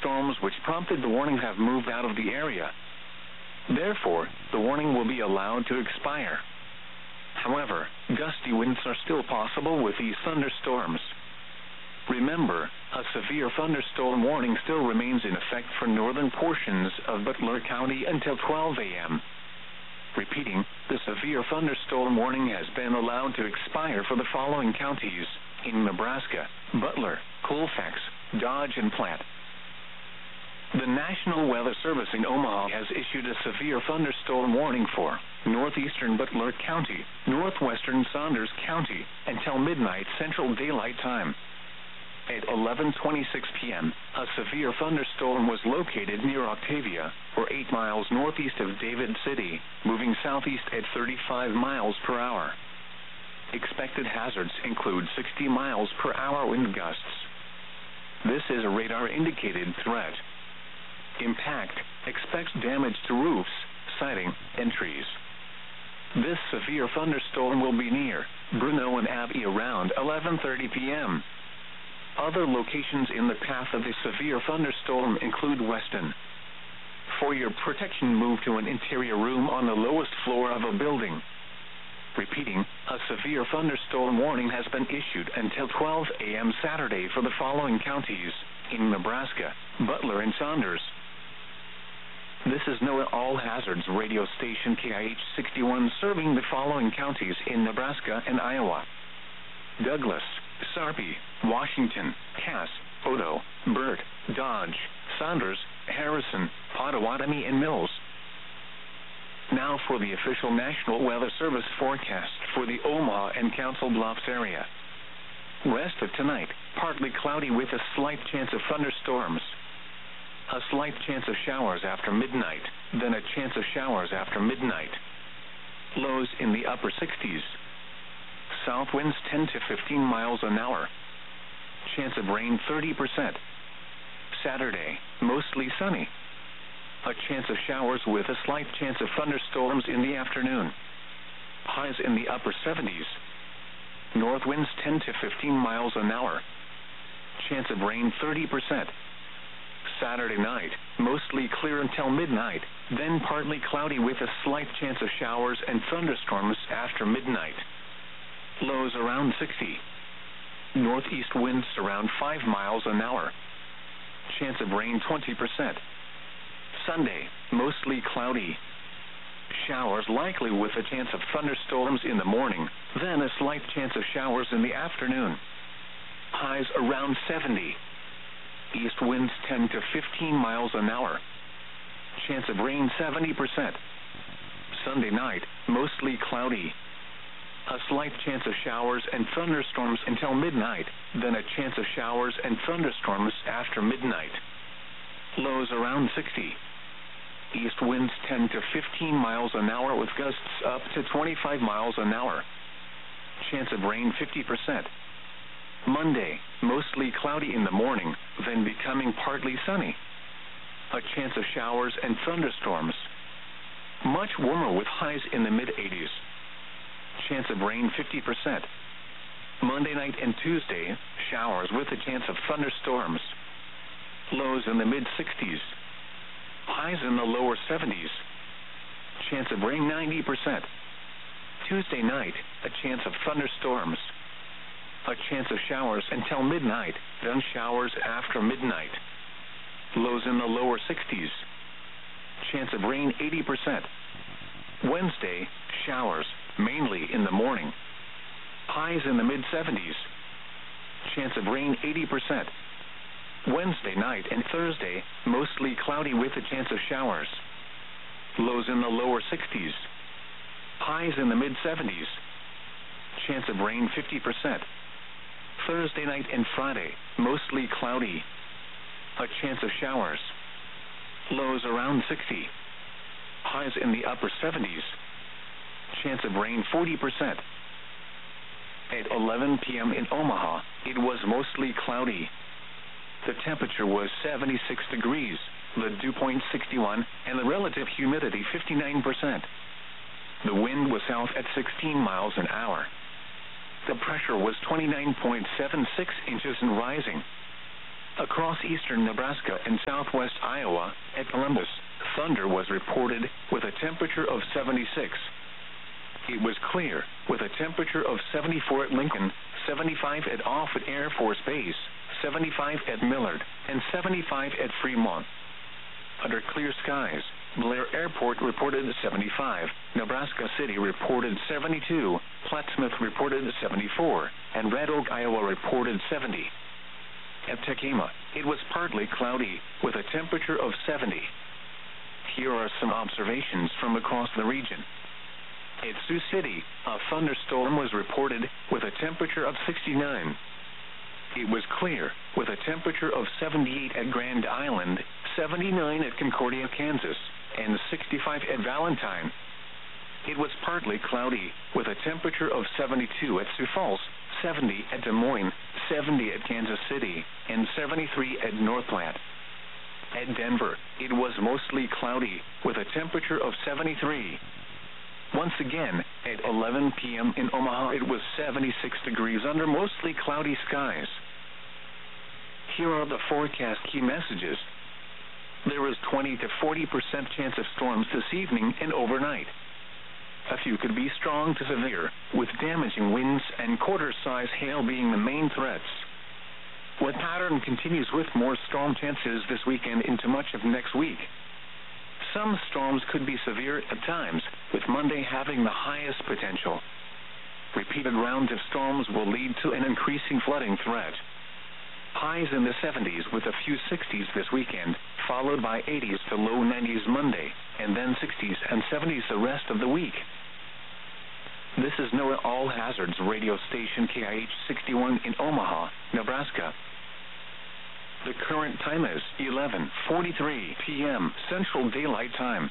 thunderstorms which prompted the warning have moved out of the area. Therefore, the warning will be allowed to expire. However, gusty winds are still possible with these thunderstorms. Remember, a severe thunderstorm warning still remains in effect for northern portions of Butler County until 12 a.m. Repeating, the severe thunderstorm warning has been allowed to expire for the following counties in Nebraska: Butler, Colfax, Dodge, and Platte. The National Weather Service in Omaha has issued a severe thunderstorm warning for northeastern Butler County, northwestern Saunders County, until midnight Central Daylight Time. At 11:26 p.m., a severe thunderstorm was located near Octavia, or 8 miles northeast of David City, moving southeast at 35 miles per hour. Expected hazards include 60 miles per hour wind gusts. This is a radar-indicated threat. Impact: expects damage to roofs, siding, and trees. This severe thunderstorm will be near Bruno and Abbey around 11:30 p.m. Other locations in the path of the severe thunderstorm include Weston. For your protection, move to an interior room on the lowest floor of a building. Repeating, a severe thunderstorm warning has been issued until 12 a.m. Saturday for the following counties in Nebraska: Butler and Saunders. This is NOAA All Hazards radio station KIH 61 serving the following counties in Nebraska and Iowa: Douglas, Sarpy, Washington, Cass, Odo, Burt, Dodge, Saunders, Harrison, Pottawatomie, and Mills. Now for the official National Weather Service forecast for the Omaha and Council Bluffs area. Rest of tonight, partly cloudy with a slight chance of thunderstorms. A slight chance of showers after midnight, then a chance of showers after midnight. Lows in the upper 60s. South winds 10 to 15 miles an hour. Chance of rain 30%. Saturday, mostly sunny. A chance of showers with a slight chance of thunderstorms in the afternoon. Highs in the upper 70s. North winds 10 to 15 miles an hour. Chance of rain 30%. Saturday night, mostly clear until midnight, then partly cloudy with a slight chance of showers and thunderstorms after midnight. Lows around 60. Northeast winds around 5 miles an hour. Chance of rain 20%. Sunday, mostly cloudy. Showers likely with a chance of thunderstorms in the morning, then a slight chance of showers in the afternoon. Highs around 70. East winds 10 to 15 miles an hour. Chance of rain 70%. Sunday night, mostly cloudy. A slight chance of showers and thunderstorms until midnight, then a chance of showers and thunderstorms after midnight. Lows around 60. East winds 10 to 15 miles an hour with gusts up to 25 miles an hour. Chance of rain 50%. Monday, mostly cloudy in the morning, then becoming partly sunny. A chance of showers and thunderstorms. Much warmer with highs in the mid-80s. Chance of rain 50%. Monday night and Tuesday, showers with a chance of thunderstorms. Lows in the mid-60s. Highs in the lower 70s. Chance of rain 90%. Tuesday night, a chance of thunderstorms. A chance of showers until midnight, then showers after midnight. Lows in the lower 60s. Chance of rain 80%. Wednesday, showers, mainly in the morning. Highs in the mid-70s. Chance of rain 80%. Wednesday night and Thursday, mostly cloudy with a chance of showers. Lows in the lower 60s. Highs in the mid-70s. Chance of rain 50%. Thursday night and Friday, mostly cloudy. A chance of showers. Lows around 60. Highs in the upper 70s. Chance of rain 40%. At 11 p.m. in Omaha, it was mostly cloudy. The temperature was 76 degrees, the dew point 61, and the relative humidity 59%. The wind was south at 16 miles an hour. The pressure was 29.76 inches and rising. Across eastern Nebraska and southwest Iowa, at Columbus, thunder was reported with a temperature of 76. It was clear, with a temperature of 74 at Lincoln, 75 at Offutt Air Force Base, 75 at Millard, and 75 at Fremont. Under clear skies, Blair Airport reported 75, Nebraska City reported 72, Plattsmouth reported 74, and Red Oak, Iowa reported 70. At Tekamah, it was partly cloudy, with a temperature of 70. Here are some observations from across the region. At Sioux City, a thunderstorm was reported, with a temperature of 69. It was clear, with a temperature of 78 at Grand Island, 79 at Concordia, Kansas, and 65 at Valentine. It was partly cloudy, with a temperature of 72 at Sioux Falls, 70 at Des Moines, 70 at Kansas City, and 73 at North Platte. At Denver, it was mostly cloudy, with a temperature of 73. Once again, at 11 p.m. in Omaha, it was 76 degrees under mostly cloudy skies. Here are the forecast key messages. There is 20 to 40% chance of storms this evening and overnight. A few could be strong to severe, with damaging winds and quarter-size hail being the main threats. The pattern continues with more storm chances this weekend into much of next week. Some storms could be severe at times, with Monday having the highest potential. Repeated rounds of storms will lead to an increasing flooding threat. Highs in the 70s with a few 60s this weekend, followed by 80s to low 90s Monday, and then 60s and 70s the rest of the week. This is NOAA All Hazards radio station KIH 61 in Omaha, Nebraska. The current time is 11:43 p.m. Central Daylight Time.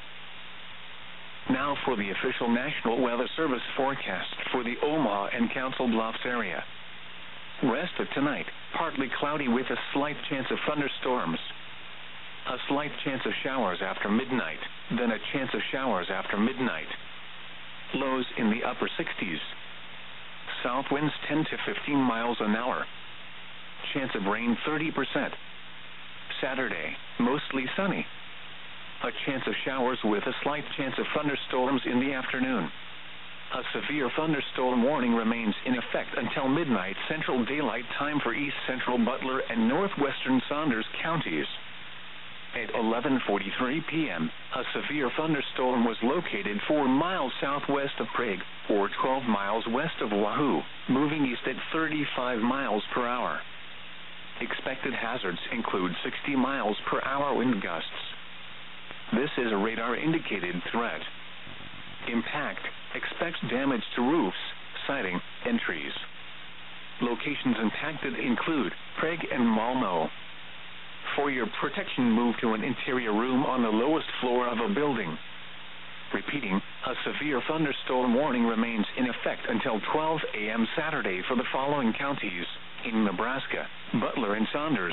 Now for the official National Weather Service forecast for the Omaha and Council Bluffs area. Rest of tonight, partly cloudy with a slight chance of thunderstorms. A slight chance of showers after midnight, then a chance of showers after midnight. Lows in the upper 60s. South winds 10 to 15 miles an hour. Chance of rain 30%. Saturday, mostly sunny. A chance of showers with a slight chance of thunderstorms in the afternoon. A severe thunderstorm warning remains in effect until midnight Central Daylight Time for East Central Butler and Northwestern Saunders counties. At 11:43 p.m., a severe thunderstorm was located 4 miles southwest of Prague, or 12 miles west of Wahoo, moving east at 35 miles per hour. Expected hazards include 60 miles per hour wind gusts. This is a radar-indicated threat. Impact expects damage to roofs, siding, and trees. Locations impacted include Prague and Malmo. For your protection, move to an interior room on the lowest floor of a building. Repeating, a severe thunderstorm warning remains in effect until 12 a.m. Saturday for the following counties in Nebraska, Butler, and Saunders.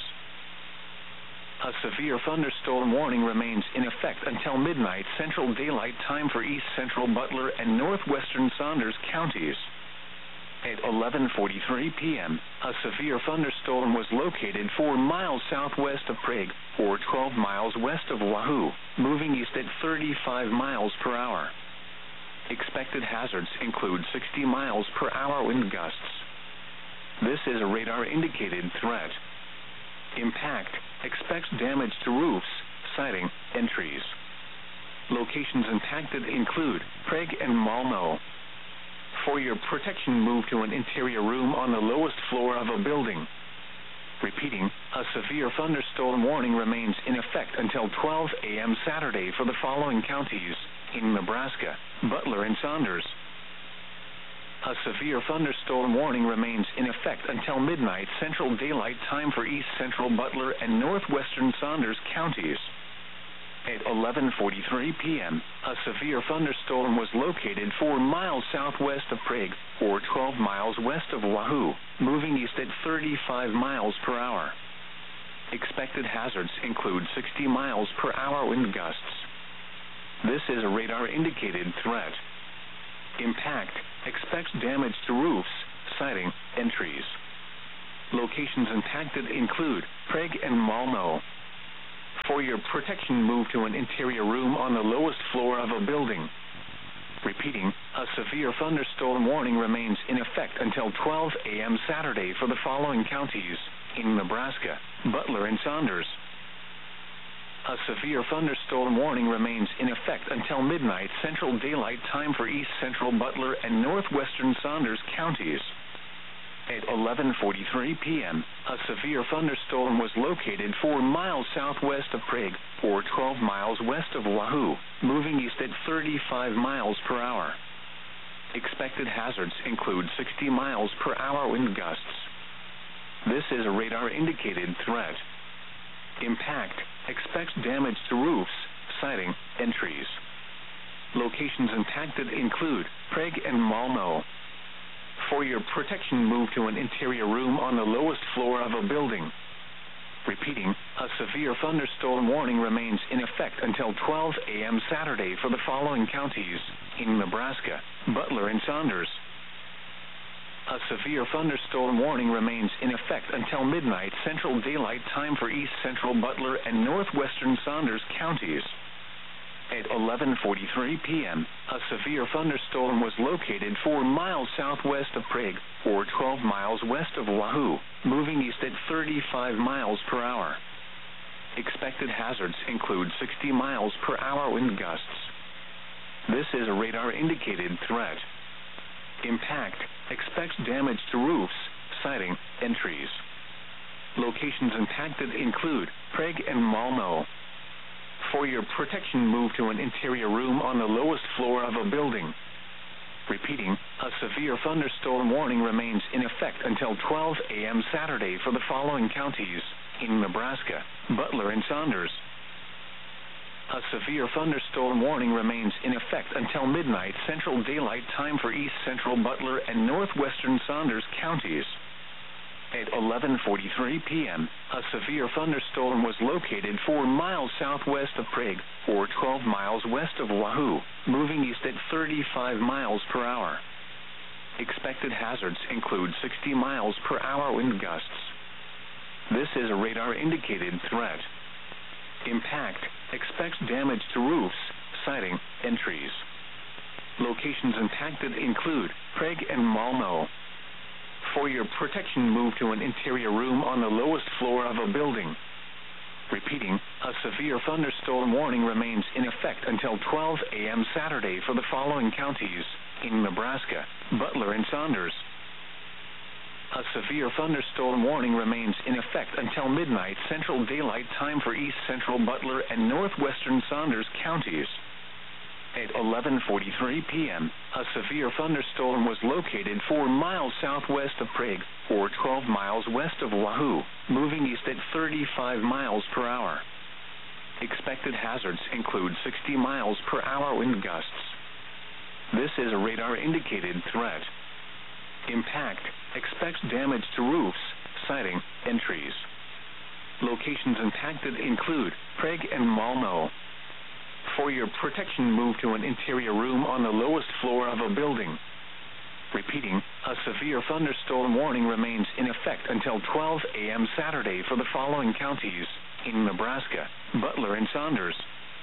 A severe thunderstorm warning remains in effect until midnight Central Daylight Time for East Central Butler and Northwestern Saunders counties. At 11:43 p.m., a severe thunderstorm was located 4 miles southwest of Prague, or 12 miles west of Wahoo, moving east at 35 miles per hour. Expected hazards include 60 miles per hour wind gusts. This is a radar-indicated threat. Impact expects damage to roofs, siding, and trees. Locations impacted include Prague and Malmo. For your protection, move to an interior room on the lowest floor of a building. Repeating, a severe thunderstorm warning remains in effect until 12 a.m. Saturday for the following counties in Nebraska, Butler, and Saunders. A severe thunderstorm warning remains in effect until midnight Central Daylight Time for East Central Butler and Northwestern Saunders counties. At 11:43 p.m., a severe thunderstorm was located 4 miles southwest of Prague, or 12 miles west of Wahoo, moving east at 35 miles per hour. Expected hazards include 60 miles per hour wind gusts. This is a radar-indicated threat. Impact expects damage to roofs, siding, and trees. Locations impacted include Prague and Malmö. For your protection, move to an interior room on the lowest floor of a building. Repeating, a severe thunderstorm warning remains in effect until 12 a.m. Saturday for the following counties in Nebraska, Butler and Saunders. A severe thunderstorm warning remains in effect until midnight Central Daylight Time for East Central Butler and Northwestern Saunders counties. At 11:43 p.m., a severe thunderstorm was located 4 miles southwest of Prague, or 12 miles west of Wahoo, moving east at 35 miles per hour. Expected hazards include 60 miles per hour wind gusts. This is a radar-indicated threat. Impact. Expects damage to roofs, siding, and trees. Locations impacted include Prague and Malmö. For your protection, move to an interior room on the lowest floor of a building. Repeating, a severe thunderstorm warning remains in effect until 12 a.m. Saturday for the following counties in Nebraska, Butler and Saunders. A severe thunderstorm warning remains in effect until midnight Central Daylight Time for East Central Butler and Northwestern Saunders counties. At 11:43 p.m., a severe thunderstorm was located 4 miles southwest of Prague, or 12 miles west of Wahoo, moving east at 35 miles per hour. Expected hazards include 60 miles per hour wind gusts. This is a radar-indicated threat. Impact. Expects damage to roofs, siding, and trees. Locations impacted include Prague and Malmö. For your protection, move to an interior room on the lowest floor of a building. Repeating, a severe thunderstorm warning remains in effect until 12 a.m. Saturday for the following counties in Nebraska, Butler and Saunders. A severe thunderstorm warning remains in effect until midnight Central Daylight Time for East Central Butler and Northwestern Saunders counties. At 11:43 p.m., a severe thunderstorm was located 4 miles southwest of Prague, or 12 miles west of Wahoo, moving east at 35 miles per hour. Expected hazards include 60 miles per hour wind gusts. This is a radar-indicated threat. Impact. Expects damage to roofs, siding, and trees. Locations impacted include Prague and Malmö. For your protection, move to an interior room on the lowest floor of a building. Repeating, a severe thunderstorm warning remains in effect until 12 a.m. Saturday for the following counties in Nebraska, Butler and Saunders. A severe thunderstorm warning remains in effect until midnight Central Daylight Time for East Central Butler and Northwestern Saunders counties. At 11:43 p.m., a severe thunderstorm was located 4 miles southwest of Prague, or 12 miles west of Wahoo, moving east at 35 miles per hour. Expected hazards include 60 miles per hour wind gusts. This is a radar-indicated threat. Impact. Expects damage to roofs, siding, and trees. Locations impacted include Prague and Malmö. For your protection, move to an interior room on the lowest floor of a building. Repeating, a severe thunderstorm warning remains in effect until 12 a.m. Saturday for the following counties in Nebraska, Butler and Saunders.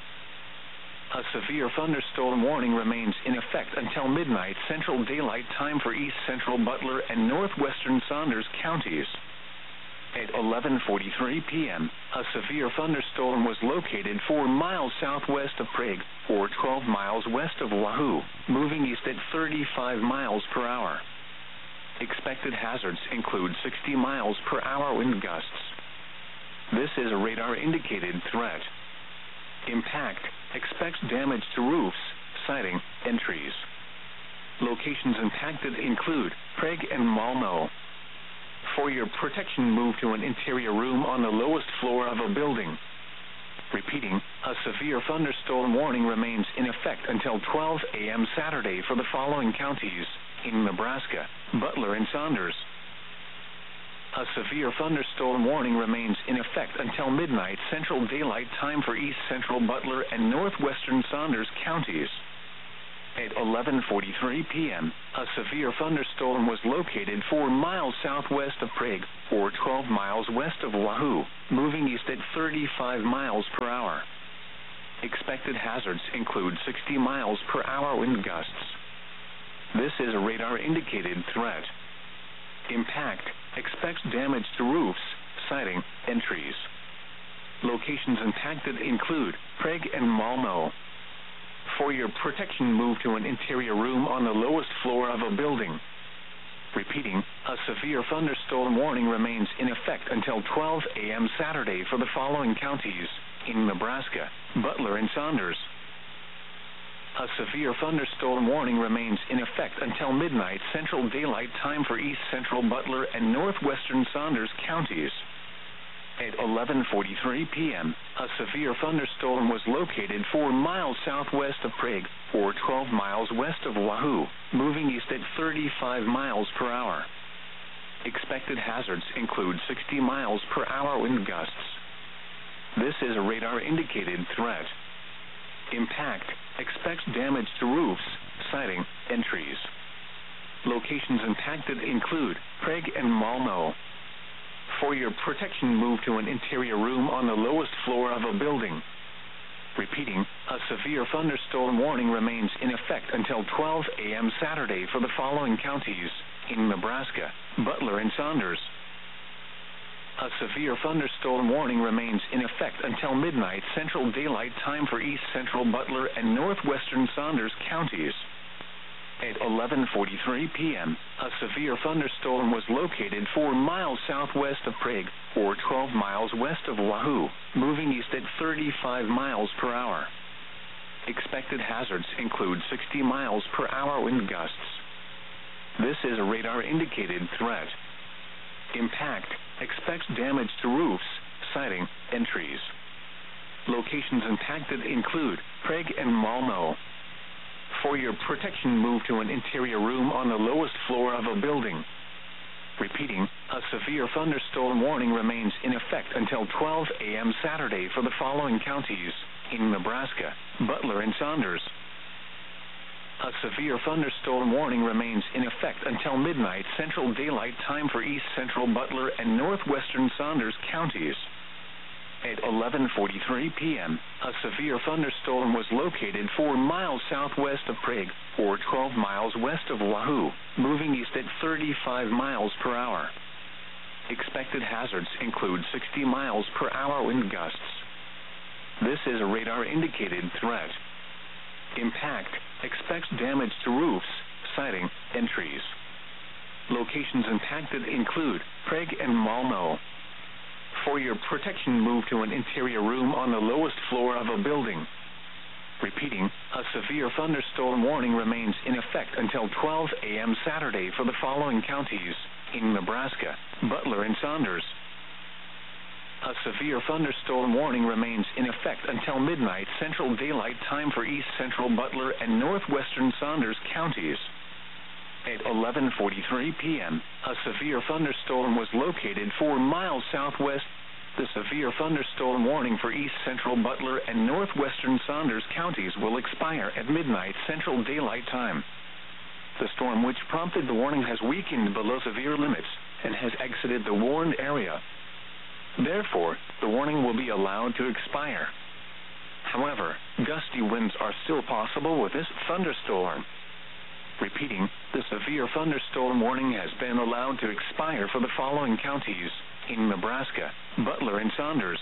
A severe thunderstorm warning remains in effect until midnight Central Daylight Time for East Central Butler and Northwestern Saunders counties. At 11:43 p.m., a severe thunderstorm was located 4 miles southwest of Prague, or 12 miles west of Wahoo, moving east at 35 miles per hour. Expected hazards include 60 miles per hour wind gusts. This is a radar-indicated threat. Impact. Expects damage to roofs, siding, and trees. Locations impacted include Prague and Malmö. For your protection, move to an interior room on the lowest floor of a building. Repeating, a severe thunderstorm warning remains in effect until 12 a.m. Saturday for the following counties in Nebraska, Butler and Saunders. A severe thunderstorm warning remains in effect until midnight Central Daylight Time for East Central Butler and Northwestern Saunders counties. At 11:43 p.m., a severe thunderstorm was located 4 miles southwest of Prague, or 12 miles west of Wahoo, moving east at 35 miles per hour. Expected hazards include 60 miles per hour wind gusts. This is a radar-indicated threat. Impact expects damage to roofs, siding, and trees. Locations impacted include Prague and Malmö. For your protection, move to an interior room on the lowest floor of a building. Repeating, a severe thunderstorm warning remains in effect until 12 a.m. Saturday for the following counties in Nebraska, Butler, and Saunders. A severe thunderstorm warning remains in effect until midnight Central Daylight Time for East Central Butler and Northwestern Saunders counties. At 11:43 p.m., a severe thunderstorm was located 4 miles southwest of Prague, or 12 miles west of Wahoo, moving east at 35 miles per hour. Expected hazards include 60 miles per hour wind gusts. This is a radar-indicated threat. Impact expects damage to roofs, siding, and trees. Locations impacted include Prague and Malmö. For your protection, move to an interior room on the lowest floor of a building. Repeating, a severe thunderstorm warning remains in effect until 12 a.m. Saturday for the following counties in Nebraska, Butler, and Saunders. A severe thunderstorm warning remains in effect until midnight Central Daylight Time for East Central Butler and Northwestern Saunders counties. At 11:43 p.m., a severe thunderstorm was located 4 miles southwest of Prague, or 12 miles west of Wahoo, moving east at 35 miles per hour. Expected hazards include 60 miles per hour wind gusts. This is a radar-indicated threat. Impact expects damage to roofs, siding, and trees. Locations impacted include Prague and Malmö. For your protection, move to an interior room on the lowest floor of a building. Repeating, a severe thunderstorm warning remains in effect until 12 a.m. Saturday for the following counties in Nebraska, Butler, and Saunders. A severe thunderstorm warning remains in effect until midnight Central Daylight Time for East Central Butler and Northwestern Saunders counties. At 11:43 p.m., a severe thunderstorm was located 4 miles southwest of Prague, or 12 miles west of Wahoo, moving east at 35 miles per hour. Expected hazards include 60 miles per hour wind gusts. This is a radar-indicated threat. Impact expects damage to roofs, siding, and trees. Locations impacted include Prague and Malmö. For your protection, move to an interior room on the lowest floor of a building. Repeating, a severe thunderstorm warning remains in effect until 12 a.m. Saturday for the following counties in Nebraska, Butler, and Saunders. A severe thunderstorm warning remains in effect until midnight Central Daylight Time for East Central Butler and Northwestern Saunders counties. At 11:43 p.m., a severe thunderstorm was located 4 miles southwest. The severe thunderstorm warning for East Central Butler and Northwestern Saunders counties will expire at midnight Central Daylight Time. The storm which prompted the warning has weakened below severe limits and has exited the warned area. Therefore, the warning will be allowed to expire. However, gusty winds are still possible with this thunderstorm. Repeating, the severe thunderstorm warning has been allowed to expire for the following counties in Nebraska, Butler, and Saunders.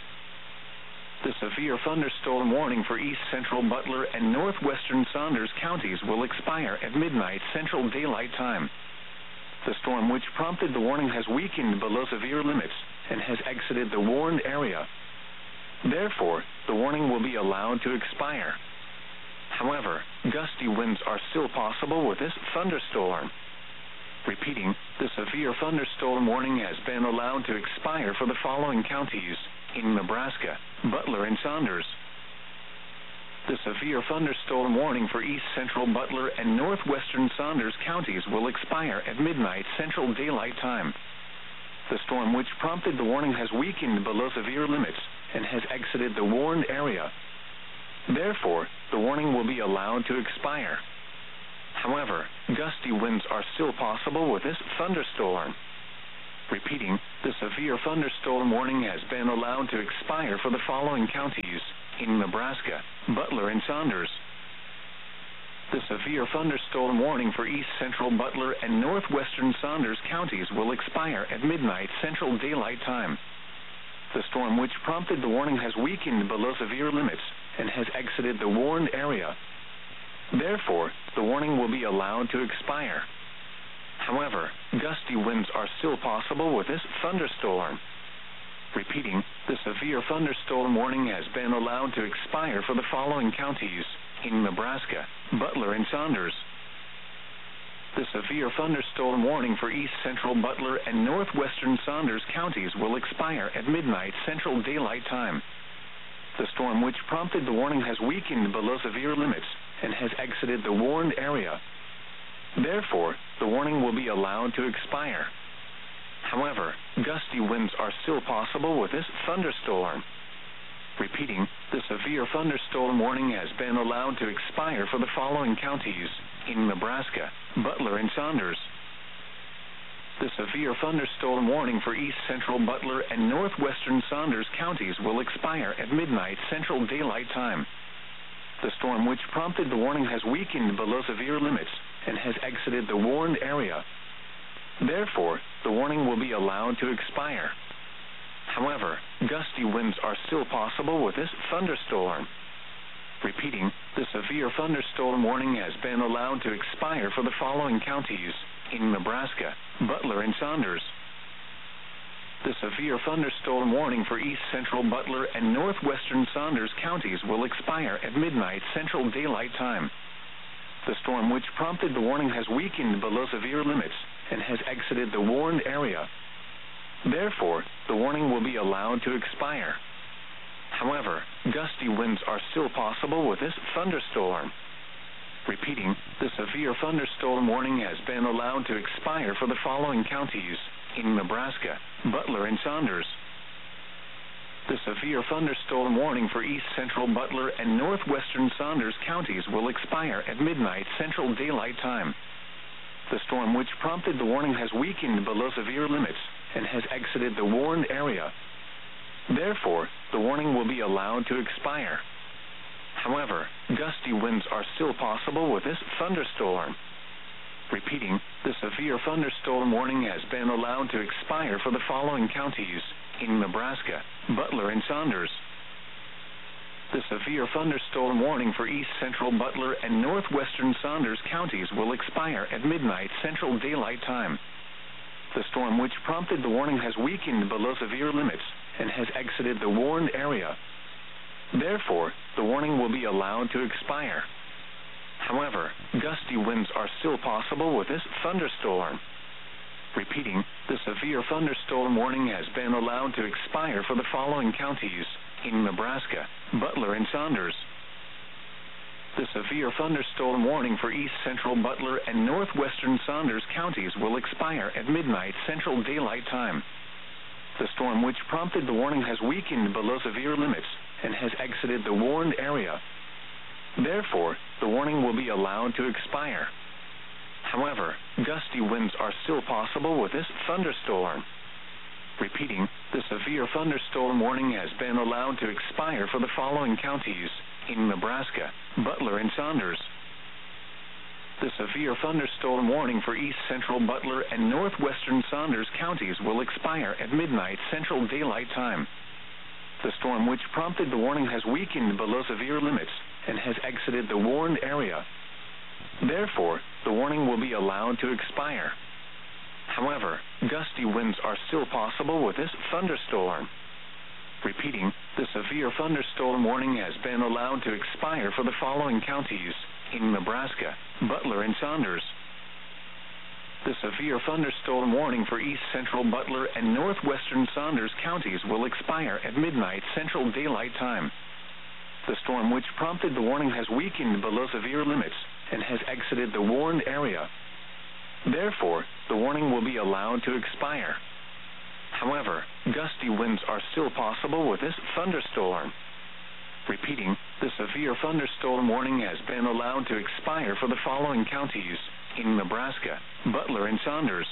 The severe thunderstorm warning for East Central Butler and Northwestern Saunders counties will expire at midnight Central Daylight Time. The storm which prompted the warning has weakened below severe limits and has exited the warned area. Therefore, the warning will be allowed to expire. However, gusty winds are still possible with this thunderstorm. Repeating, the severe thunderstorm warning has been allowed to expire for the following counties in Nebraska, Butler, and Saunders. The severe thunderstorm warning for East Central Butler and Northwestern Saunders counties will expire at midnight Central Daylight Time. The storm which prompted the warning has weakened below severe limits and has exited the warned area. Therefore, the warning will be allowed to expire. However, gusty winds are still possible with this thunderstorm. Repeating, the severe thunderstorm warning has been allowed to expire for the following counties in Nebraska: Butler and Saunders. The severe thunderstorm warning for east central Butler and northwestern Saunders counties will expire at midnight Central Daylight Time. The storm which prompted the warning has weakened below severe limits and has exited the warned area. Therefore, the warning will be allowed to expire. However, gusty winds are still possible with this thunderstorm. Repeating, the severe thunderstorm warning has been allowed to expire for the following counties in Nebraska: Butler and Saunders. The severe thunderstorm warning for east central Butler and northwestern Saunders counties will expire at midnight Central Daylight Time. The storm which prompted the warning has weakened below severe limits and has exited the warned area. Therefore, the warning will be allowed to expire. However, gusty winds are still possible with this thunderstorm. Repeating, the severe thunderstorm warning has been allowed to expire for the following counties in Nebraska: Butler and Saunders. The severe thunderstorm warning for east central Butler and northwestern Saunders counties will expire at midnight Central Daylight Time. The storm which prompted the warning has weakened below severe limits and has exited the warned area. Therefore, the warning will be allowed to expire. However, gusty winds are still possible with this thunderstorm. Repeating, the severe thunderstorm warning has been allowed to expire for the following counties in Nebraska: Butler and Saunders. The severe thunderstorm warning for east central Butler and northwestern Saunders counties will expire at midnight Central Daylight Time. The storm which prompted the warning has weakened below severe limits and has exited the warned area. Therefore, the warning will be allowed to expire. However, gusty winds are still possible with this thunderstorm. Repeating, the severe thunderstorm warning has been allowed to expire for the following counties in Nebraska: Butler and Saunders. The severe thunderstorm warning for east central Butler and northwestern Saunders counties will expire at midnight Central Daylight Time. The storm which prompted the warning has weakened below severe limits and has exited the warned area. Therefore, the warning will be allowed to expire. However, gusty winds are still possible with this thunderstorm. Repeating, the severe thunderstorm warning has been allowed to expire for the following counties in Nebraska: Butler and Saunders. The severe thunderstorm warning for east central Butler and northwestern Saunders counties will expire at midnight Central Daylight Time. The storm which prompted the warning has weakened below severe limits and has exited the warned area. Therefore, the warning will be allowed to expire. However, gusty winds are still possible with this thunderstorm. Repeating, the severe thunderstorm warning has been allowed to expire for the following counties in Nebraska: Butler and Saunders. The severe thunderstorm warning for east central Butler and northwestern Saunders counties will expire at midnight Central Daylight Time. The storm which prompted the warning has weakened below severe limits and has exited the warned area. Therefore, the warning will be allowed to expire. However, gusty winds are still possible with this thunderstorm. Repeating, the severe thunderstorm warning has been allowed to expire for the following counties in Nebraska: Butler and Saunders. The severe thunderstorm warning for east central Butler and northwestern Saunders counties will expire at midnight Central Daylight Time. The storm which prompted the warning has weakened below severe limits and has exited the warned area. Therefore, the warning will be allowed to expire. However, gusty winds are still possible with this thunderstorm. Repeating, the severe thunderstorm warning has been allowed to expire for the following counties in Nebraska: Butler and Saunders. The severe thunderstorm warning for east central Butler and northwestern Saunders counties will expire at midnight Central Daylight Time. The storm which prompted the warning has weakened below severe limits and has exited the warned area. Therefore, the warning will be allowed to expire. However, gusty winds are still possible with this thunderstorm. Repeating, the severe thunderstorm warning has been allowed to expire for the following counties in Nebraska: Butler and Saunders.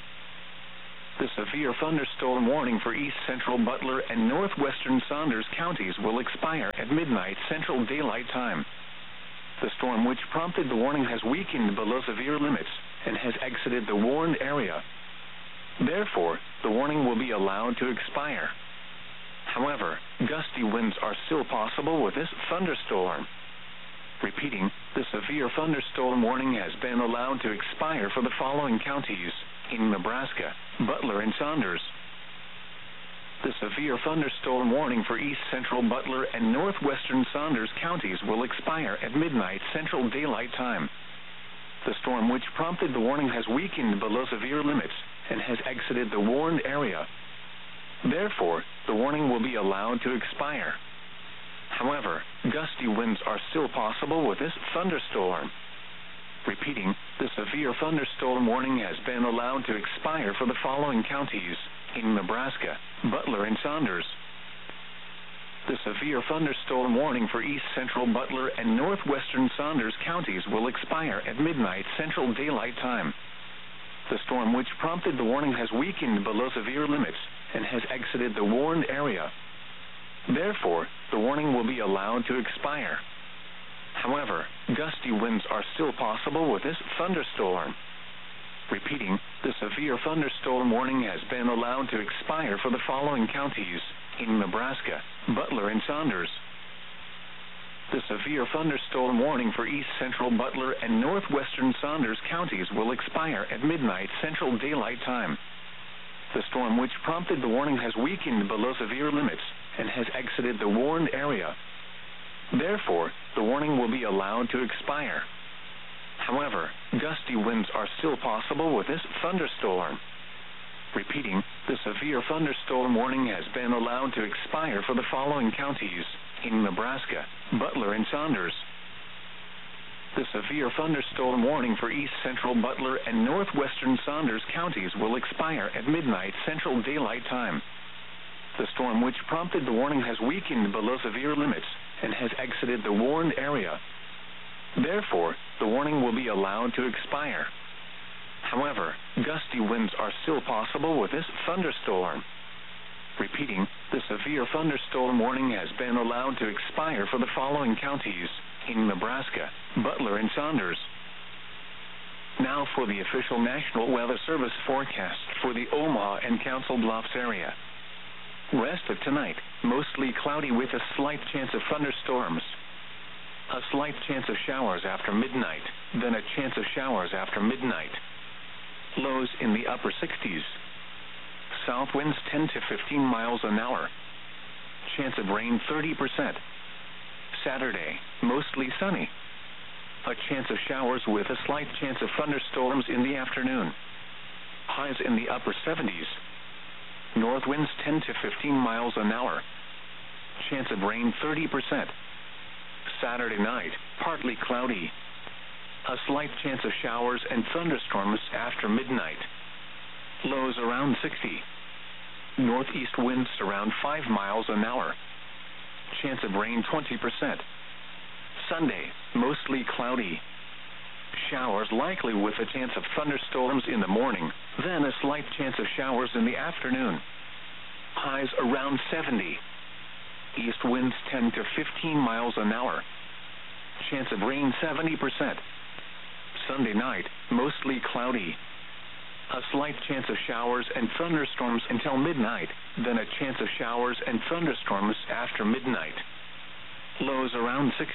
The severe thunderstorm warning for east central Butler and northwestern Saunders counties will expire at midnight Central Daylight Time. The storm which prompted the warning has weakened below severe limits and has exited the warned area. Therefore, the warning will be allowed to expire. However, gusty winds are still possible with this thunderstorm. Repeating, the severe thunderstorm warning has been allowed to expire for the following counties in Nebraska: Butler and Saunders. The severe thunderstorm warning for east central Butler and northwestern Saunders counties will expire at midnight Central Daylight Time. The storm which prompted the warning has weakened below severe limits and has exited the warned area. Therefore, the warning will be allowed to expire. However, gusty winds are still possible with this thunderstorm. Repeating, the severe thunderstorm warning has been allowed to expire for the following counties in Nebraska: Butler and Saunders. The severe thunderstorm warning for east central Butler and northwestern Saunders counties will expire at midnight Central Daylight Time. The storm which prompted the warning has weakened below severe limits and has exited the warned area. Therefore, the warning will be allowed to expire. However, gusty winds are still possible with this thunderstorm. Repeating, the severe thunderstorm warning has been allowed to expire for the following counties in Nebraska: Butler and Saunders. The severe thunderstorm warning for east central Butler and northwestern Saunders counties will expire at midnight Central Daylight Time. The storm which prompted the warning has weakened below severe limits and has exited the warned area. Therefore, the warning will be allowed to expire. However, gusty winds are still possible with this thunderstorm. Repeating, the severe thunderstorm warning has been allowed to expire for the following counties in Nebraska: Butler and Saunders. The severe thunderstorm warning for east central Butler and northwestern Saunders counties will expire at midnight Central Daylight Time. The storm which prompted the warning has weakened below severe limits and has exited the warned area. Therefore, the warning will be allowed to expire. However, gusty winds are still possible with this thunderstorm. Repeating, the severe thunderstorm warning has been allowed to expire for the following counties in Nebraska: Butler and Saunders. Now for the official National Weather Service forecast for the Omaha and Council Bluffs area. Rest of tonight, mostly cloudy with a slight chance of thunderstorms. A slight chance of showers after midnight, then a chance of showers after midnight. Lows in the upper 60s. South winds 10 to 15 miles an hour. Chance of rain 30%. Saturday, mostly sunny. A chance of showers with a slight chance of thunderstorms in the afternoon. Highs in the upper 70s. North winds 10 to 15 miles an hour. Chance of rain 30%. Saturday night, partly cloudy. A slight chance of showers and thunderstorms after midnight. Lows around 60. Northeast winds around 5 miles an hour. Chance of rain 20%. Sunday, mostly cloudy. Showers likely with a chance of thunderstorms in the morning, then a slight chance of showers in the afternoon. Highs around 70. East winds 10 to 15 miles an hour. Chance of rain 70%. Sunday night, mostly cloudy. A slight chance of showers and thunderstorms until midnight, then a chance of showers and thunderstorms after midnight. Lows around 60.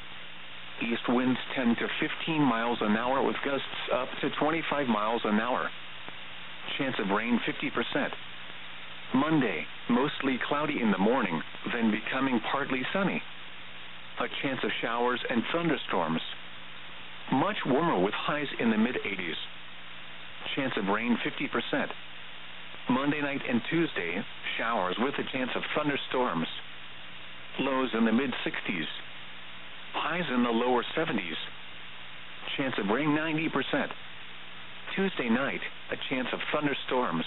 East winds 10 to 15 miles an hour with gusts up to 25 miles an hour. Chance of rain 50%. Monday, mostly cloudy in the morning, then becoming partly sunny. A chance of showers and thunderstorms. Much warmer with highs in the mid-80s. Chance of rain 50%. Monday night and Tuesday, showers with a chance of thunderstorms. Lows in the mid-60s. Highs in the lower 70s. Chance of rain 90%. Tuesday night, a chance of thunderstorms.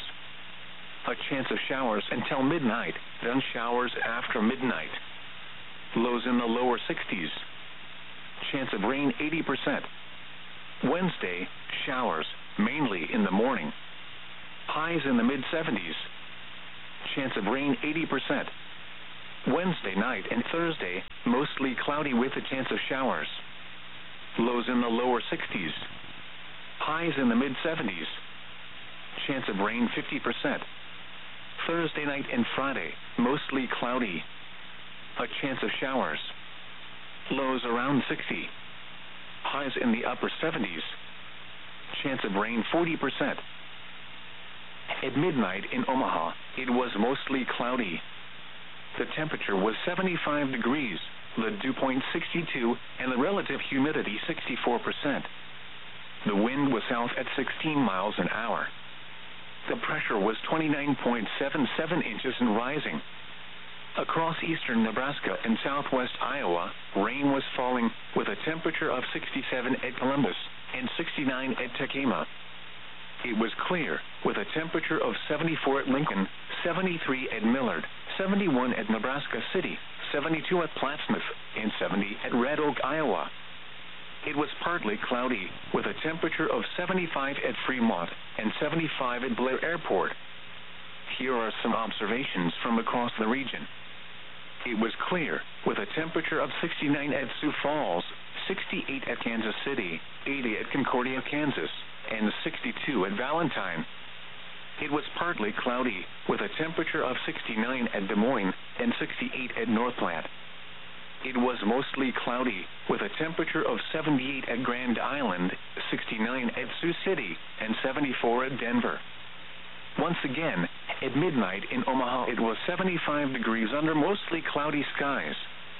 A chance of showers until midnight, then showers after midnight. Lows Lows in the lower 60s. Chance of rain 80%. Wednesday, showers, mainly in the morning. Highs in the mid-70s. Chance of rain 80%. Wednesday night and Thursday, mostly cloudy with a chance of showers. Lows in the lower 60s. Highs in the mid-70s. Chance of rain 50%. Thursday night and Friday, mostly cloudy. A chance of showers. Lows around 60. Highs in the upper 70s. Chance of rain 40%. At midnight in Omaha, it was mostly cloudy. The temperature was 75 degrees, the dew point 62, and the relative humidity 64%. The wind was south at 16 miles an hour. The pressure was 29.77 inches and rising. Across eastern Nebraska and southwest Iowa, rain was falling with a temperature of 67 at Columbus and 69 at Tekamah. It was clear with a temperature of 74 at Lincoln, 73 at Millard, 71 at Nebraska City, 72 at Plattsmouth, and 70 at Red Oak, Iowa. It was partly cloudy with a temperature of 75 at Fremont and 75 at Blair Airport. Here are some observations from across the region. It was clear with a temperature of 69 at Sioux Falls, 68 at Kansas City, 80 at Concordia, Kansas, and 62 at Valentine. It was partly cloudy with a temperature of 69 at Des Moines and 68 at North Platte. It was mostly cloudy with a temperature of 78 at Grand Island, 69 at Sioux City, and 74 at Denver. Once again, at midnight in Omaha, it was 75 degrees under mostly cloudy skies.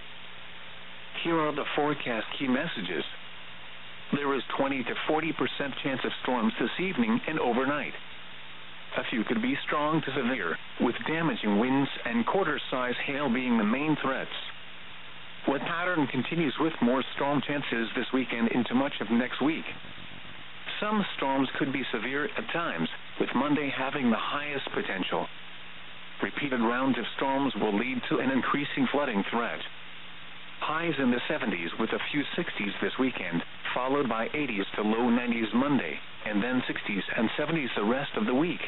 Here are the forecast key messages. There is 20 to 40% chance of storms this evening and overnight. A few could be strong to severe, with damaging winds and quarter-size hail being the main threats. What pattern continues with more storm chances this weekend into much of next week. Some storms could be severe at times, with Monday having the highest potential. Repeated rounds of storms will lead to an increasing flooding threat. Highs in the 70s with a few 60s this weekend, followed by 80s to low 90s Monday, and then 60s and 70s the rest of the week.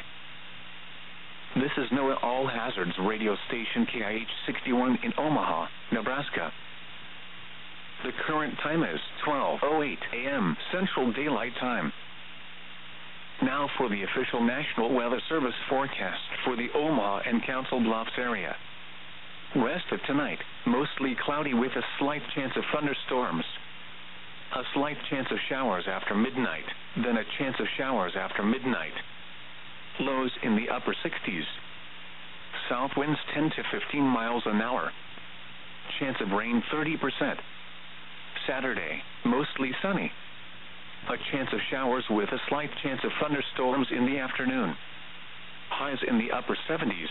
This is NOAA All Hazards radio station KIH 61 in Omaha, Nebraska. The current time is 12:08 a.m. Central Daylight Time. Now for the official National Weather Service forecast for the Omaha and Council Bluffs area. Rest of tonight, mostly cloudy with a slight chance of thunderstorms. A slight chance of showers after midnight, then a chance of showers after midnight. Lows in the upper 60s. South winds 10 to 15 miles an hour. Chance of rain 30%. Saturday, mostly sunny. A chance of showers with a slight chance of thunderstorms in the afternoon. Highs in the upper 70s.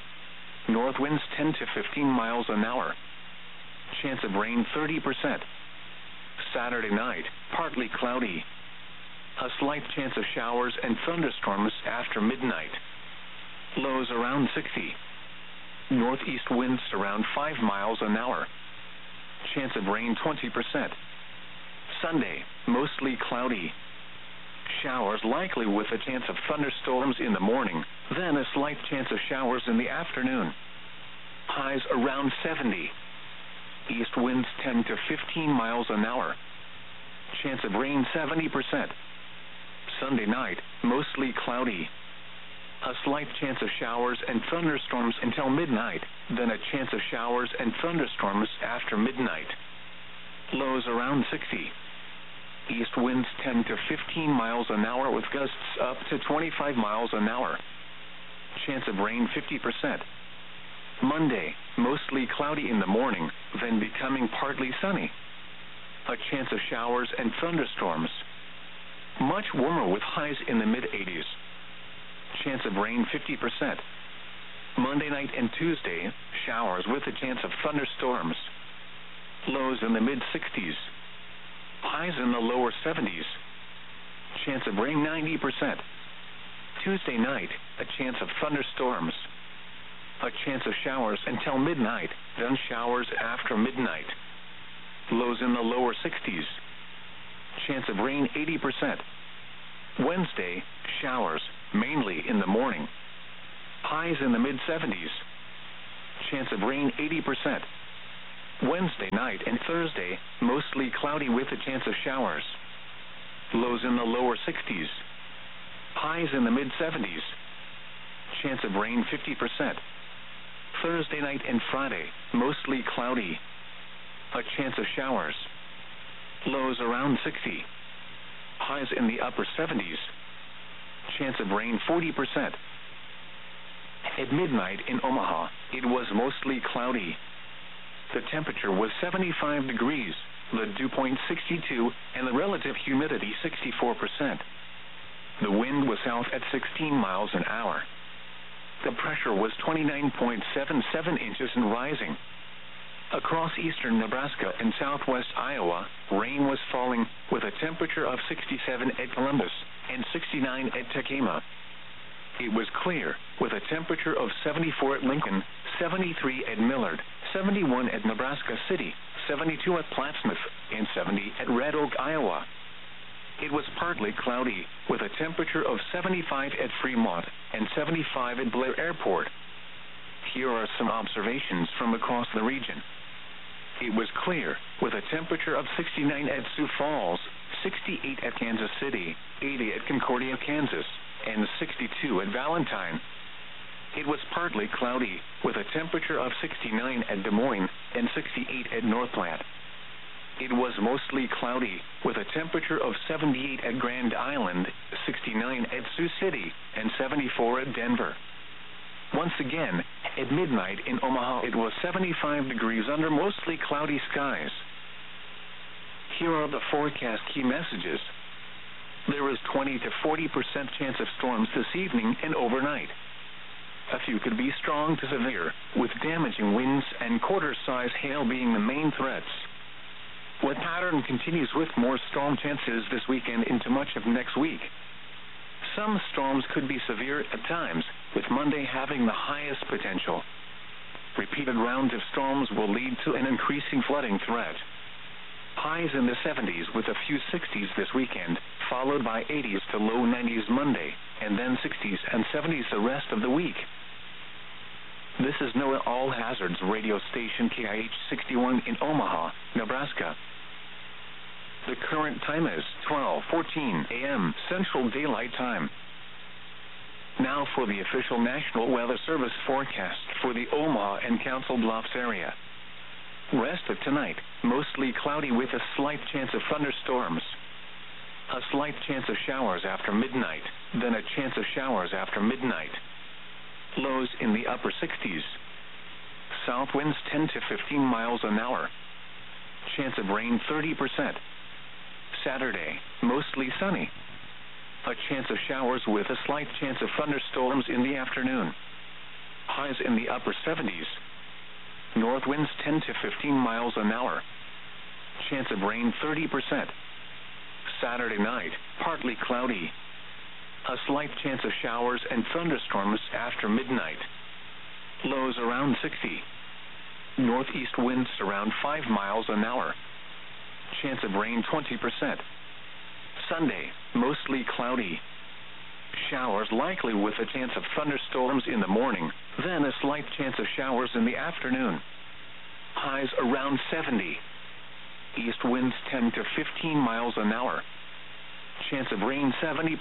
North winds 10 to 15 miles an hour. Chance of rain 30%. Saturday night, partly cloudy. A slight chance of showers and thunderstorms after midnight. Lows around 60. Northeast winds around 5 miles an hour. Chance of rain 20%. Sunday, mostly cloudy. Showers likely with a chance of thunderstorms in the morning, then a slight chance of showers in the afternoon. Highs around 70. East winds 10 to 15 miles an hour. Chance of rain 70%. Sunday night, mostly cloudy. A slight chance of showers and thunderstorms until midnight, then a chance of showers and thunderstorms after midnight. Lows around 60. East winds 10 to 15 miles an hour with gusts up to 25 miles an hour. Chance of rain 50%. Monday, mostly cloudy in the morning, then becoming partly sunny. A chance of showers and thunderstorms. Much warmer with highs in the mid-80s. Chance of rain 50%. Monday night and Tuesday, showers with a chance of thunderstorms. Lows in the mid-60s. Highs in the lower 70s. Chance of rain 90%. Tuesday night, a chance of thunderstorms. A chance of showers until midnight, then showers after midnight. Lows in the lower 60s. Chance of rain 80%. Wednesday, showers, mainly in the morning. Highs in the mid-70s. Chance of rain 80%. Wednesday night and Thursday, mostly cloudy with a chance of showers. Lows in the lower 60s. Highs in the mid-70s. Chance of rain 50%. Thursday night and Friday, mostly cloudy. A chance of showers. Lows around 60. Highs in the upper 70s. Chance of rain 40%. At midnight in Omaha, it was mostly cloudy. The temperature was 75 degrees, the dew point 62, and the relative humidity 64%. The wind was south at 16 miles an hour. The pressure was 29.77 inches and rising. Across eastern Nebraska and southwest Iowa, rain was falling with a temperature of 67 at Columbus and 69 at Tekamah. It was clear with a temperature of 74 at Lincoln, 73 at Millard, 71 at Nebraska City, 72 at Plattsmouth, and 70 at Red Oak, Iowa. It was partly cloudy with a temperature of 75 at Fremont and 75 at Blair Airport. Here are some observations from across the region. It was clear with a temperature of 69 at Sioux Falls, 68 at Kansas City, 80 at Concordia, Kansas, and 62 at Valentine. It was partly cloudy with a temperature of 69 at Des Moines and 68 at Northland. It was mostly cloudy with a temperature of 78 at Grand Island, 69 at Sioux City, and 74 at Denver. Once again, at midnight in Omaha, it was 75 degrees under mostly cloudy skies. Here are the forecast key messages. There is 20 to 40% chance of storms this evening and overnight. A few could be strong to severe, with damaging winds and quarter-size hail being the main threats. The pattern continues with more storm chances this weekend into much of next week. Some storms could be severe at times, with Monday having the highest potential. Repeated rounds of storms will lead to an increasing flooding threat. Highs in the 70s with a few 60s this weekend, followed by 80s to low 90s Monday, and then 60s and 70s the rest of the week. This is NOAA All Hazards radio station KIH 61 in Omaha, Nebraska. The current time is 12:14 a.m. Central Daylight Time. Now for the official National Weather Service forecast for the Omaha and Council Bluffs area. Rest of tonight, mostly cloudy with a slight chance of thunderstorms. A slight chance of showers after midnight, then a chance of showers after midnight. Lows in the upper 60s. South winds 10 to 15 miles an hour. Chance of rain 30%. Saturday, mostly sunny. A chance of showers with a slight chance of thunderstorms in the afternoon. Highs in the upper 70s. North winds 10 to 15 miles an hour. Chance of rain 30%. Saturday night, partly cloudy. A slight chance of showers and thunderstorms after midnight. Lows around 60. Northeast winds around 5 miles an hour. Chance of rain 20%. Sunday, mostly cloudy. Showers likely with a chance of thunderstorms in the morning, then a slight chance of showers in the afternoon. Highs around 70. East winds 10 to 15 miles an hour. Chance of rain 70%.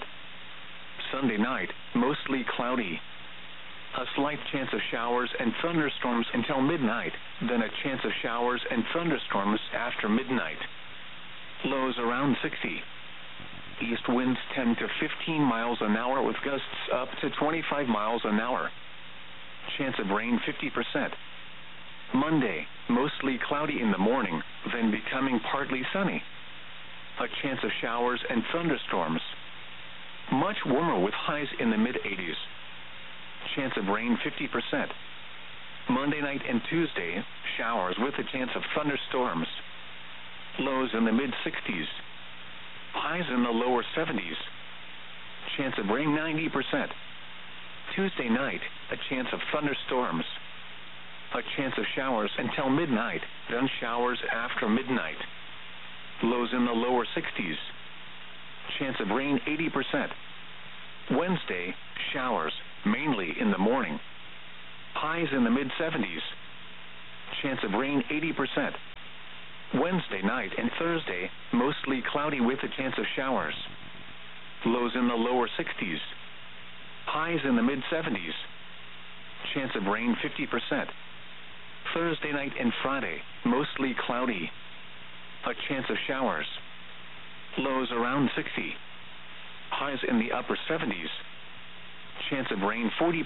Sunday night, mostly cloudy. A slight chance of showers and thunderstorms until midnight, then a chance of showers and thunderstorms after midnight. Lows around 60. East winds 10 to 15 miles an hour with gusts up to 25 miles an hour. Chance of rain 50%. Monday, mostly cloudy in the morning, then becoming partly sunny. A chance of showers and thunderstorms. Much warmer with highs in the mid-80s. Chance of rain 50%. Monday night and Tuesday, showers with a chance of thunderstorms. Lows in the mid-60s. Highs in the lower 70s. Chance of rain 90%. Tuesday night, a chance of thunderstorms. A chance of showers until midnight, then showers after midnight. Lows in the lower 60s. Chance of rain 80%. Wednesday, showers, mainly in the morning. Highs in the mid-70s. Chance of rain 80%. Wednesday night and Thursday, mostly cloudy with a chance of showers. Lows in the lower 60s. Highs in the mid-70s. Chance of rain 50%. Thursday night and Friday, mostly cloudy. A chance of showers. Lows around 60. Highs in the upper 70s. Chance of rain 40%.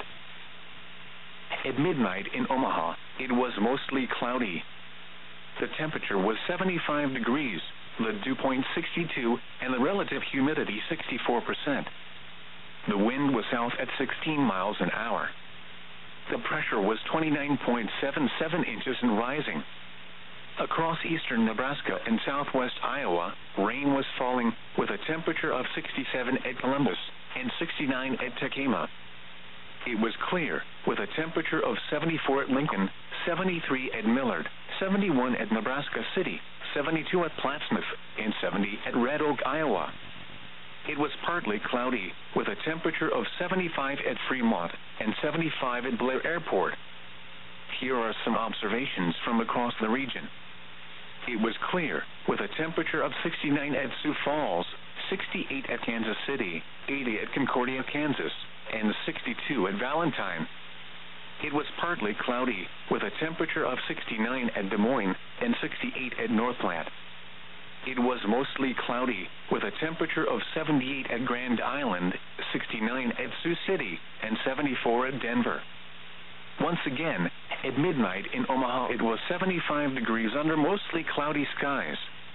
At midnight in Omaha, it was mostly cloudy. The temperature was 75 degrees, the dew point 62, and the relative humidity 64%. The wind was south at 16 miles an hour. The pressure was 29.77 inches and rising. Across eastern Nebraska and southwest Iowa, rain was falling with a temperature of 67 at Columbus and 69 at Tekamah. It was clear with a temperature of 74 at Lincoln, 73 at Millard, 71 at Nebraska City, 72 at Plattsmouth, and 70 at Red Oak, Iowa. It was partly cloudy with a temperature of 75 at Fremont and 75 at Blair Airport. Here are some observations from across the region. It was clear with a temperature of 69 at Sioux Falls, 68 at Kansas City, 80 at Concordia, Kansas, and 62 at Valentine. It was partly cloudy with a temperature of 69 at Des Moines and 68 at North Platte. It was mostly cloudy with a temperature of 78 at Grand Island, 69 at Sioux City, and 74 at Denver. Once again, at midnight in Omaha, it was 75 degrees under mostly cloudy skies.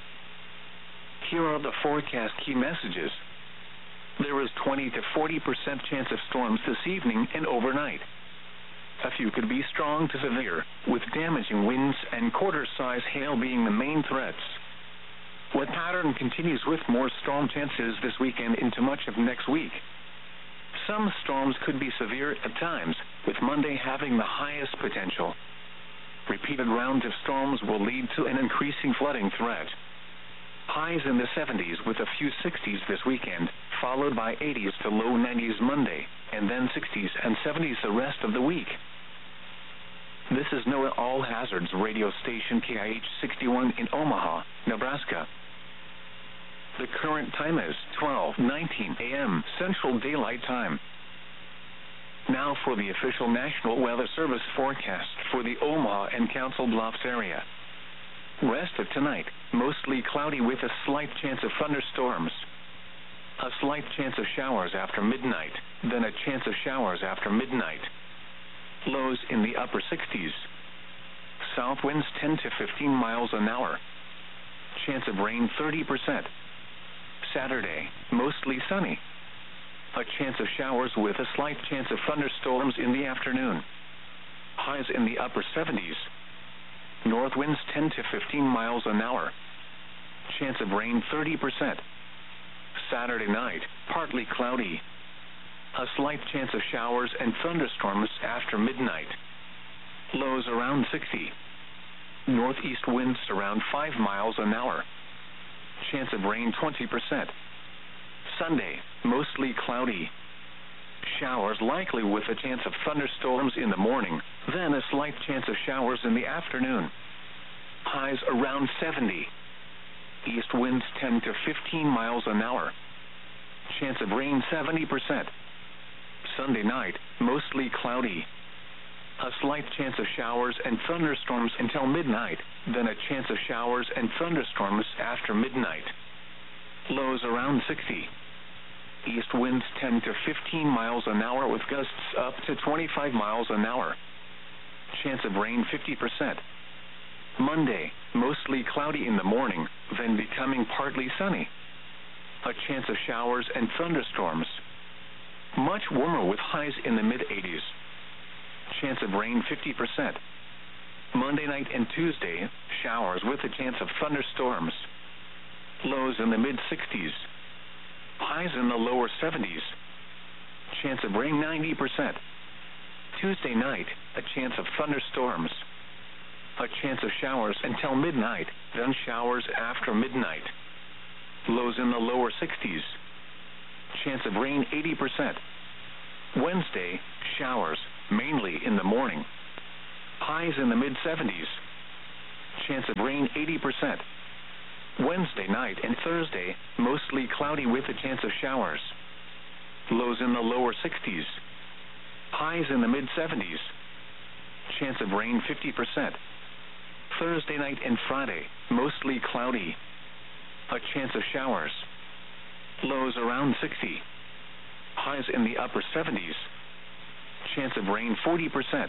Here are the forecast key messages. There is 20 to 40% chance of storms this evening and overnight. A few could be strong to severe, with damaging winds and quarter-size hail being the main threats. What pattern continues with more storm chances this weekend into much of next week? Some storms could be severe at times, with Monday having the highest potential. Repeated rounds of storms will lead to an increasing flooding threat. Highs in the 70s with a few 60s this weekend, followed by 80s to low 90s Monday, and then 60s and 70s the rest of the week. This is NOAA All Hazards radio station KIH 61 in Omaha, Nebraska. The current time is 12:19 a.m. Central Daylight Time. Now for the official National Weather Service forecast for the Omaha and Council Bluffs area. Rest of tonight, mostly cloudy with a slight chance of thunderstorms. A slight chance of showers after midnight, then a chance of showers after midnight. Lows in the upper 60s. South winds 10 to 15 miles an hour. Chance of rain 30%. Saturday, mostly sunny. A chance of showers with a slight chance of thunderstorms in the afternoon. Highs in the upper 70s. North winds 10 to 15 miles an hour. Chance of rain 30%. Saturday night, partly cloudy. A slight chance of showers and thunderstorms after midnight. Lows around 60. Northeast winds around 5 miles an hour. Chance of rain 20%. Sunday, mostly cloudy. Showers likely with a chance of thunderstorms in the morning, then a slight chance of showers in the afternoon. Highs around 70. East winds 10 to 15 miles an hour. Chance of rain 70%. Sunday night, mostly cloudy. A slight chance of showers and thunderstorms until midnight, then a chance of showers and thunderstorms after midnight. Lows around 60. East winds 10 to 15 miles an hour with gusts up to 25 miles an hour. Chance of rain 50%. Monday, mostly cloudy in the morning, then becoming partly sunny. A chance of showers and thunderstorms. Much warmer with highs in the mid-80s. Chance of rain 50%. Monday night and Tuesday, showers with a chance of thunderstorms. Lows in the mid-60s. Highs in the lower 70s. chance of rain 90%. Tuesday night, a chance of thunderstorms. A chance of showers until midnight, then showers after midnight. Lows in the lower 60s. Chance of rain 80%. Wednesday, showers, mainly in the morning. Highs in the mid-70s. Chance of rain 80%. Wednesday night and Thursday, mostly cloudy with a chance of showers. Lows in the lower 60s. Highs in the mid-70s. Chance of rain 50%. Thursday night and Friday, mostly cloudy. A chance of showers. Lows around 60. Highs in the upper 70s. Chance of rain 40%.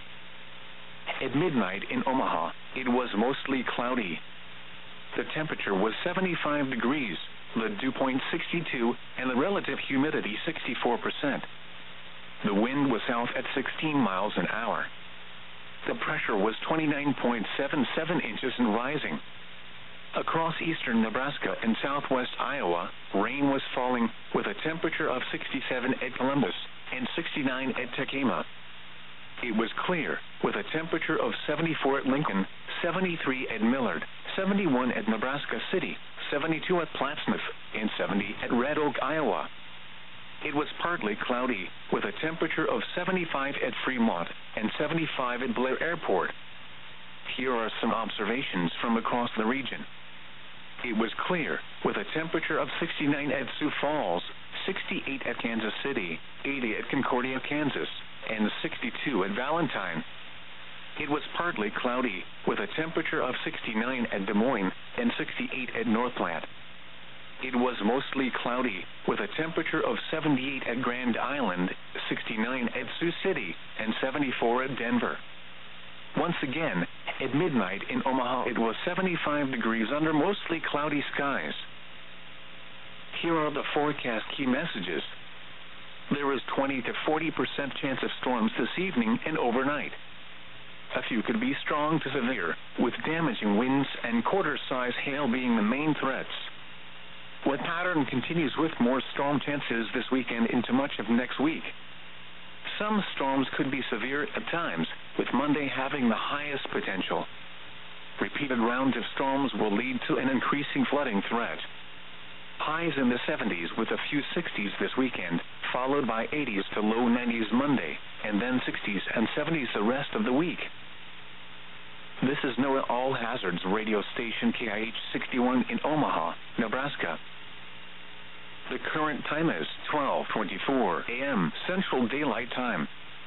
At midnight in Omaha, it was mostly cloudy. The temperature was 75 degrees, the dew point 62, and the relative humidity 64%. The wind was south at 16 miles an hour. The pressure was 29.77 inches and rising. Across eastern Nebraska and southwest Iowa, rain was falling with a temperature of 67 at Columbus and 69 at Tekamah. It was clear with a temperature of 74 at Lincoln, 73 at Millard, 71 at Nebraska City, 72 at Plattsmouth, and 70 at Red Oak, Iowa. It was partly cloudy with a temperature of 75 at Fremont and 75 at Blair Airport. Here are some observations from across the region. It was clear with a temperature of 69 at Sioux Falls, 68 at Kansas City, 80 at Concordia, Kansas, and 62 at Valentine. It was partly cloudy with a temperature of 69 at Des Moines and 68 at North Platte. It was mostly cloudy with a temperature of 78 at Grand Island, 69 at Sioux City, and 74 at Denver. Once again, at midnight in Omaha, it was 75 degrees under mostly cloudy skies. Here are the forecast key messages. There is 20 to 40% chance of storms this evening and overnight. A few could be strong to severe, with damaging winds and quarter-size hail being the main threats. The pattern continues with more storm chances this weekend into much of next week. Some storms could be severe at times, with Monday having the highest potential. Repeated rounds of storms will lead to an increasing flooding threat. Highs in the 70s with a few 60s this weekend, followed by 80s to low 90s Monday, and then 60s and 70s the rest of the week. This is NOAA All Hazards radio station KIH 61 in Omaha, Nebraska. The current time is 12:24 a.m. Central Daylight Time.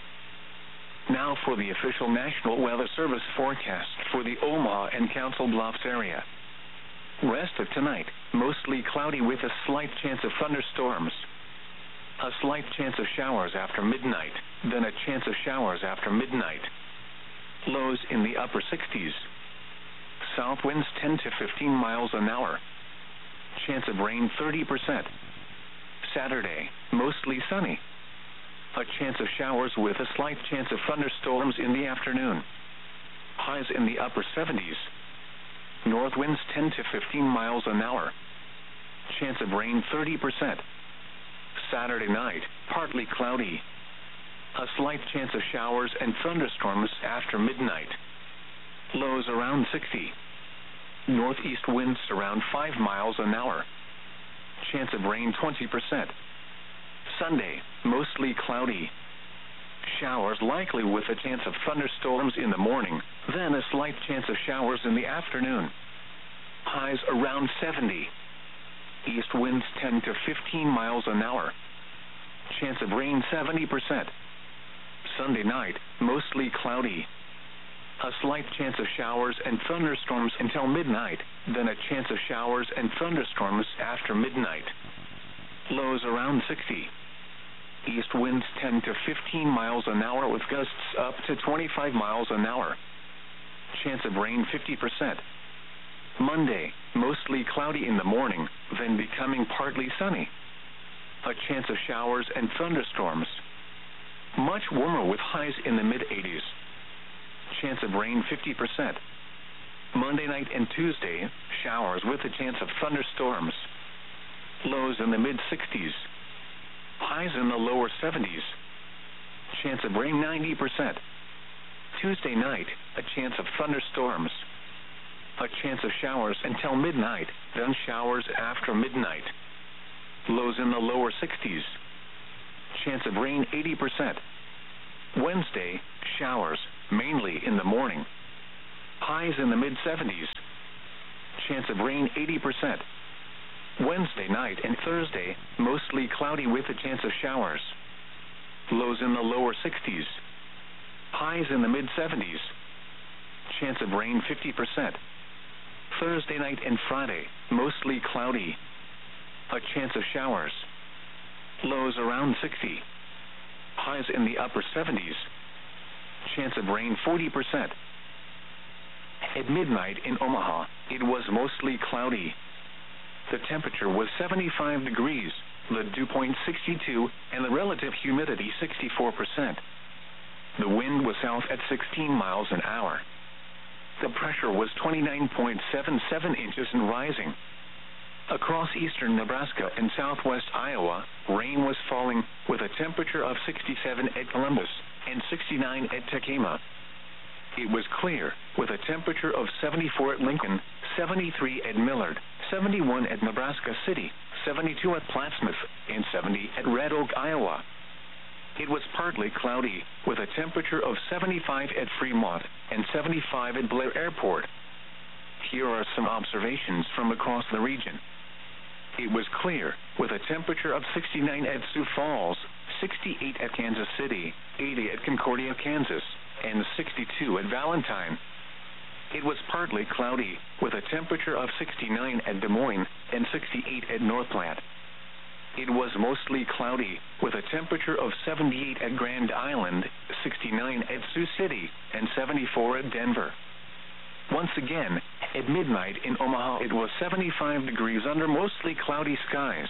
Now for the official National Weather Service forecast for the Omaha and Council Bluffs area. Rest of tonight, mostly cloudy with a slight chance of thunderstorms. A slight chance of showers after midnight, then a chance of showers after midnight. Lows in the upper 60s. South winds 10 to 15 miles an hour. Chance of rain 30%. Saturday, mostly sunny. A chance of showers with a slight chance of thunderstorms in the afternoon. Highs in the upper 70s. North winds 10 to 15 miles an hour. Chance of rain 30%. Saturday night, partly cloudy. A slight chance of showers and thunderstorms after midnight. Lows around 60. Northeast winds around 5 miles an hour. Chance of rain 20%. Sunday, mostly cloudy. Showers likely with a chance of thunderstorms in the morning, then a slight chance of showers in the afternoon. Highs around 70. East winds 10 to 15 miles an hour. Chance of rain 70%. Sunday night, mostly cloudy. A slight chance of showers and thunderstorms until midnight, then a chance of showers and thunderstorms after midnight. Lows around 60. East winds 10 to 15 miles an hour with gusts up to 25 miles an hour. Chance of rain 50%. Monday, mostly cloudy in the morning, then becoming partly sunny. A chance of showers and thunderstorms. Much warmer with highs in the mid-80s. Chance of rain 50%. Monday night and Tuesday, showers with a chance of thunderstorms. Lows in the mid-60s. Highs in the lower 70s. Chance of rain 90%. Tuesday night, a chance of thunderstorms. A chance of showers until midnight, then showers after midnight. Lows in the lower 60s. Chance of rain 80%. Wednesday, showers, mainly in the morning. Highs in the mid-70s. Chance of rain 80%. Wednesday night and Thursday, mostly cloudy with a chance of showers. Lows in the lower 60s. Highs in the mid-70s. Chance of rain 50%. Thursday night and Friday, mostly cloudy. A chance of showers. Lows around 60. Highs in the upper 70s. Chance of rain 40%. At midnight in Omaha, it was mostly cloudy. The temperature was 75 degrees, the dew point 62, and the relative humidity 64%. The wind was south at 16 miles an hour. The pressure was 29.77 inches and rising. Across eastern Nebraska and southwest Iowa, rain was falling with a temperature of 67 at Columbus and 69 at Tekamah. It was clear with a temperature of 74 at Lincoln, 73 at Millard, 71 at Nebraska City, 72 at Plattsmouth, and 70 at Red Oak, Iowa. It was partly cloudy with a temperature of 75 at Fremont and 75 at Blair Airport. Here are some observations from across the region. It was clear with a temperature of 69 at Sioux Falls, 68 at Kansas City, 80 at Concordia, Kansas, and 62 at Valentine. It was partly cloudy with a temperature of 69 at Des Moines and 68 at North Platte. It was mostly cloudy with a temperature of 78 at Grand Island, 69 at Sioux City, and 74 at Denver. Once again, at midnight in Omaha, it was 75 degrees under mostly cloudy skies.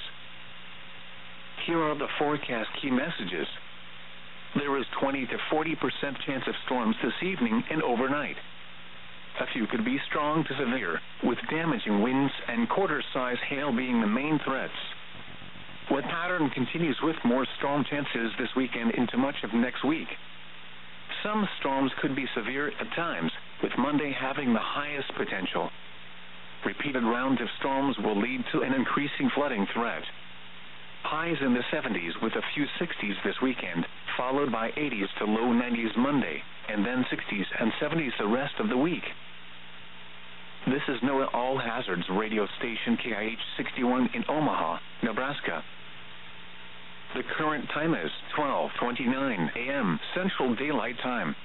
Here are the forecast key messages. There is 20 to 40% chance of storms this evening and overnight. A few could be strong to severe, with damaging winds and quarter-size hail being the main threats. The pattern continues with more storm chances this weekend into much of next week. Some storms could be severe at times, with Monday having the highest potential. Repeated rounds of storms will lead to an increasing flooding threat. Highs in the 70s with a few 60s this weekend, followed by 80s to low 90s Monday, and then 60s and 70s the rest of the week. This is NOAA All Hazards radio station KIH 61 in Omaha, Nebraska. The current time is 12:29 a.m. Central Daylight Time.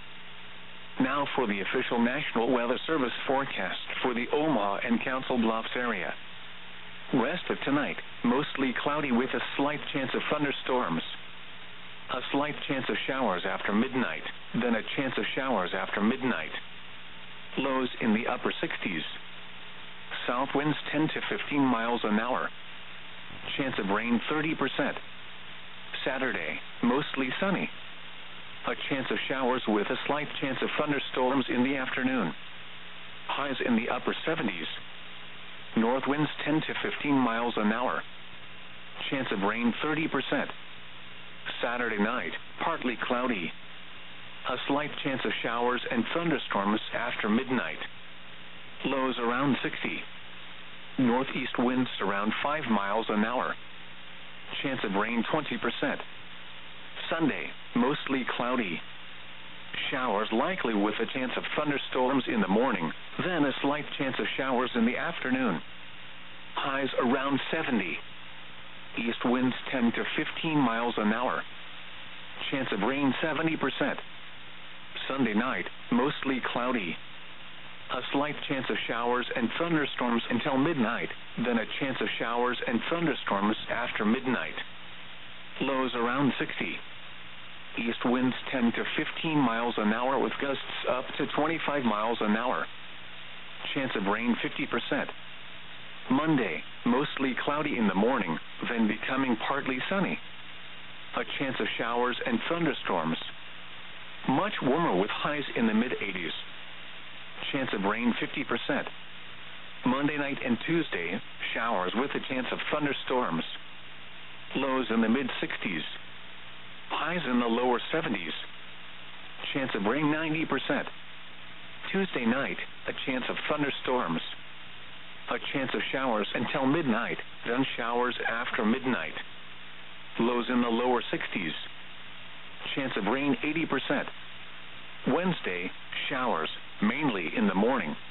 Now for the official National Weather Service forecast for the Omaha and Council Bluffs area. Rest of tonight, mostly cloudy with a slight chance of thunderstorms. A slight chance of showers after midnight, then a chance of showers after midnight. Lows in the upper 60s. South winds 10 to 15 miles an hour. Chance of rain 30%. Saturday, mostly sunny. A chance of showers with a slight chance of thunderstorms in the afternoon. Highs in the upper 70s. North winds 10 to 15 miles an hour. Chance of rain 30%. Saturday night, partly cloudy. A slight chance of showers and thunderstorms after midnight. Lows around 60. Northeast winds around 5 miles an hour. Chance of rain 20%. Sunday, mostly cloudy. Showers likely with a chance of thunderstorms in the morning, then a slight chance of showers in the afternoon. Highs around 70. East winds 10 to 15 miles an hour. Chance of rain 70%. Sunday night, mostly cloudy. A slight chance of showers and thunderstorms until midnight, then a chance of showers and thunderstorms after midnight. Lows around 60. East winds 10 to 15 miles an hour with gusts up to 25 miles an hour. Chance of rain 50%. Monday, mostly cloudy in the morning, then becoming partly sunny. A chance of showers and thunderstorms. Much warmer with highs in the mid-80s. Chance of rain 50%. Monday night and Tuesday, showers with a chance of thunderstorms. lows in the mid-60s. Highs in the lower 70s. Chance of rain 90%. Tuesday night, a chance of thunderstorms. A chance of showers until midnight, then showers after midnight. Lows in the lower 60s. Chance of rain 80%. Wednesday, showers, mainly in the morning.